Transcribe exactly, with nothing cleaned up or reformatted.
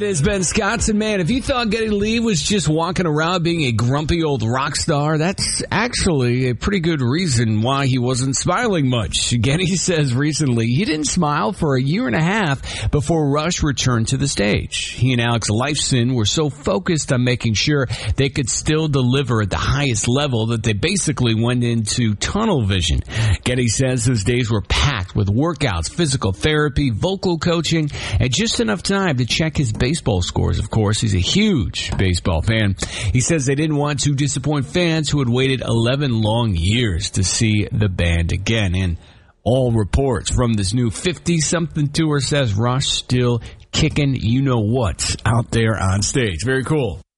This is Ben Scott, and man, if you thought Geddy Lee was just walking around being a grumpy old rock star, that's actually a pretty good reason why he wasn't smiling much. Geddy says recently he didn't smile for a year and a half before Rush returned to the stage. He and Alex Lifeson were so focused on making sure they could still deliver at the highest level that they basically went into tunnel vision. Geddy says those days were packed with workouts, physical therapy, vocal coaching, and just enough time to check his baseball scores, of course. He's a huge baseball fan. He says they didn't want to disappoint fans who had waited eleven long years to see the band again. And all reports from this new fifty-something tour says Rush still kicking you-know-what out there on stage. Very cool.